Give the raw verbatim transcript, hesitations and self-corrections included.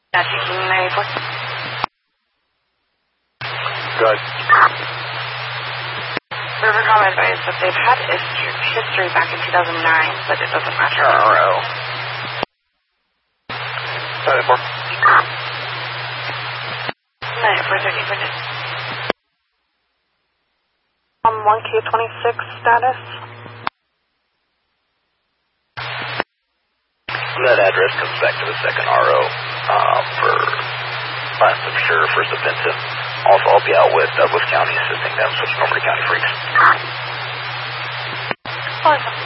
That's ninety-four. Good. Rivercom advised that they've had history, history back in two thousand nine, but it doesn't match our R O. ninety-four. ninety-four, thirty-four. Um, one Q twenty-six status. That address comes back to the second R O um, for last of sure, first offensive. Also, I'll be out with Douglas County assisting them, switching over to County Freaks. Awesome.